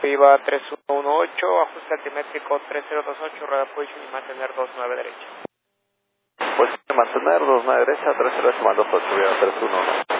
Viva 3118, ajuste altimétrico 3028, radar position y mantener 29 derecha. Pues mantener 29 derecha, 30 comando por Viva 318.